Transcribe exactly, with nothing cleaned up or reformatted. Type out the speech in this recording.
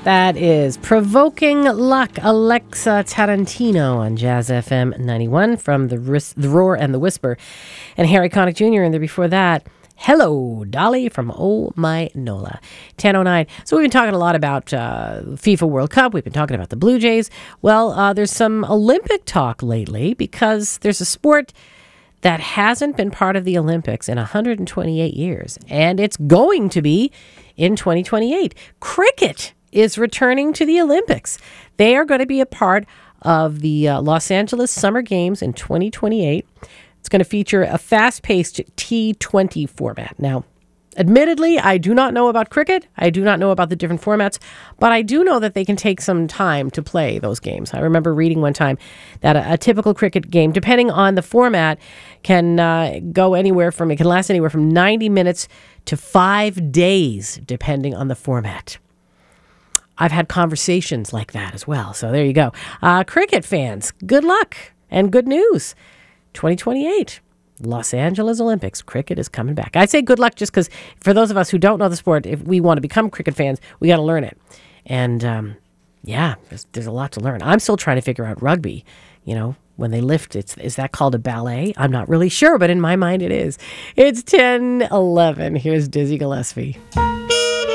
That is Provoking Luck, Alexa Tarantino on Jazz F M ninety-one from the, Ris- the Roar and the Whisper. And Harry Connick Junior And there before that, Hello, Dolly from Oh My Nola. ten oh nine. So we've been talking a lot about uh, FIFA World Cup. We've been talking about the Blue Jays. Well, uh, there's some Olympic talk lately because there's a sport that hasn't been part of the Olympics in one hundred twenty-eight years. And it's going to be in twenty twenty-eight. Cricket is returning to the Olympics. They are going to be a part of the uh, Los Angeles Summer Games in twenty twenty-eight. It's going to feature a fast-paced T twenty format. Now, admittedly, I do not know about cricket. I do not know about the different formats, but I do know that they can take some time to play those games. I remember reading one time that a, a typical cricket game, depending on the format, can uh, go anywhere from, it can last anywhere from ninety minutes to five days, depending on the format. I've had conversations like that as well. So there you go. Uh, cricket fans, good luck and good news. twenty twenty-eight, Los Angeles Olympics. Cricket is coming back. I say good luck just because for those of us who don't know the sport, if we want to become cricket fans, we got to learn it. And um, yeah, there's, there's a lot to learn. I'm still trying to figure out rugby. You know, when they lift, it's is that called a ballet? I'm not really sure, but in my mind it is. It's ten eleven. Here's Dizzy Gillespie.